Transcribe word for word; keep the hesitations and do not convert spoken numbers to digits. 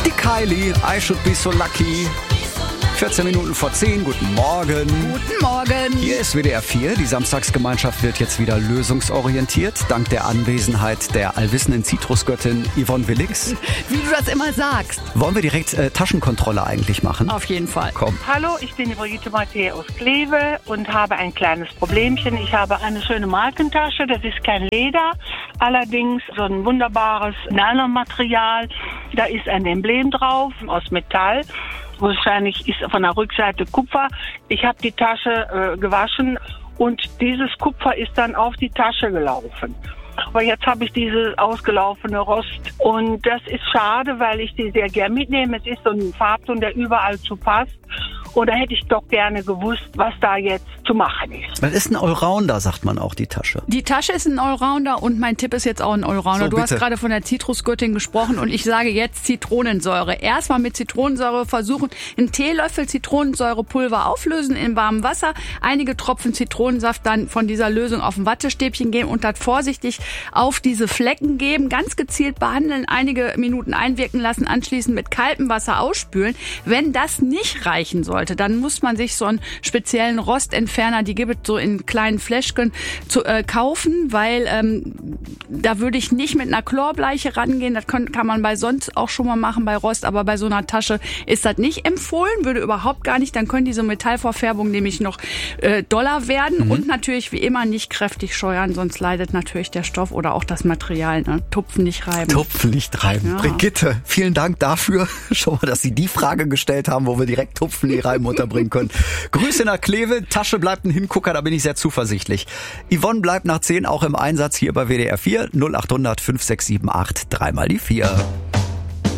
Die Kylie, I Should Be So Lucky. vierzehn Minuten vor zehn, guten Morgen. Guten Morgen. Hier ist W D R vier. Die Samstagsgemeinschaft wird jetzt wieder lösungsorientiert, dank der Anwesenheit der allwissenden Zitrusgöttin Yvonne Willix. Wie du das immer sagst. Wollen wir direkt äh, Taschenkontrolle eigentlich machen? Auf jeden Fall. Komm. Hallo, ich bin die Brigitte Matthä aus Kleve und habe ein kleines Problemchen. Ich habe eine schöne Markentasche, das ist kein Leder, allerdings so ein wunderbares Nylonmaterial. Da ist ein Emblem drauf aus Metall. Wahrscheinlich ist von der Rückseite Kupfer. Ich habe die Tasche äh, gewaschen und dieses Kupfer ist dann auf die Tasche gelaufen. Aber jetzt habe ich diese ausgelaufene Rost und das ist schade, weil ich die sehr gern mitnehme. Es ist so ein Farbton, der überall zu passt. Und da hätte ich doch gerne gewusst, was da jetzt zu machen ist. Das ist ein Allrounder, sagt man auch, die Tasche. Die Tasche ist ein Allrounder und mein Tipp ist jetzt auch ein Allrounder. So, du bitte. hast gerade von der Zitrusgöttin gesprochen und ich sage jetzt Zitronensäure. Erstmal mit Zitronensäure versuchen, einen Teelöffel Zitronensäurepulver auflösen in warmem Wasser, einige Tropfen Zitronensaft dann von dieser Lösung auf ein Wattestäbchen geben und das vorsichtig auf diese Flecken geben, ganz gezielt behandeln, einige Minuten einwirken lassen, anschließend mit kaltem Wasser ausspülen. Wenn das nicht reichen sollte, dann muss man sich so einen speziellen Rostentferner, die gibt es so in kleinen Fläschchen, zu äh, kaufen, weil ähm, da würde ich nicht mit einer Chlorbleiche rangehen. Das kann, kann man bei sonst auch schon mal machen bei Rost, aber bei so einer Tasche ist das nicht empfohlen, würde überhaupt gar nicht. Dann können diese Metallverfärbungen nämlich noch äh, doller werden mhm. und natürlich wie immer nicht kräftig scheuern, sonst leidet natürlich der Stoff oder auch das Material. Ne? Tupfen nicht reiben. Tupfen nicht reiben. Ja. Brigitte, vielen Dank dafür, schon mal, dass Sie die Frage gestellt haben, wo wir direkt Tupfen nicht reiben unterbringen können. Grüße nach Kleve, Tasche bleibt ein Hingucker, da bin ich sehr zuversichtlich. Yvonne bleibt nach zehn auch im Einsatz hier bei W D R vier, null acht hundert fünf sechs sieben acht, dreimal die vier.